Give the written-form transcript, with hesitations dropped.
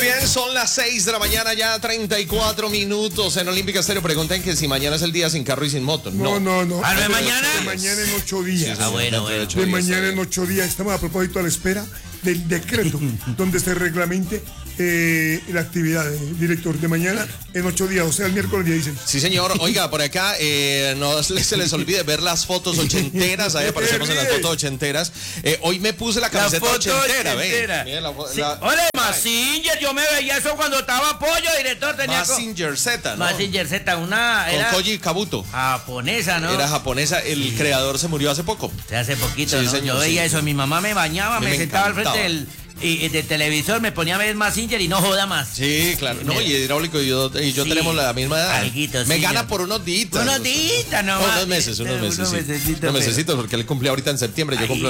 bien, son las 6 de la mañana, ya 34 minutos en Olímpica Estéreo. Preguntan que si mañana es el día sin carro y sin moto. No. ¿Ah, no es mañana? De mañana en 8 días. Sí, bueno. De mañana en 8 días. Estamos a propósito a la espera del decreto donde se reglamente la actividad, director, de mañana en 8 días, o sea, el miércoles día dicen. Sí, señor. Oiga, por acá no se les olvide ver las fotos ochenteras. Ahí aparecemos en las fotos ochenteras. Hoy me puse la camiseta ochentera, ve. Hola, Mazinger, yo me veía eso cuando estaba pollo, director. Mazinger Z, ¿no? Mazinger Z, Con Koji Kabuto. Japonesa, ¿no? Era japonesa, el creador se murió hace poco. Hace poquito, Sí, ¿no? señor, Yo veía sí. eso, mi mamá me bañaba, me sentaba al frente del televisor, me ponía a ver Mazinger y no joda más. Sí, claro. No, y Hidráulico y yo Sí. tenemos la misma edad. Alguito, me sí, gana yo- por unos días. Unos días nomás. Unos meses, sí. Unos mesecitos, Unos mesecitos, porque él cumple ahorita en septiembre, yo cumplo